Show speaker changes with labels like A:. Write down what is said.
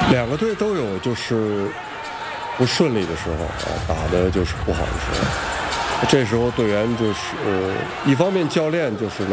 A: 两个队都有就是不顺利的时候打的就是不好的时候。这时候队员就是一方面教练就是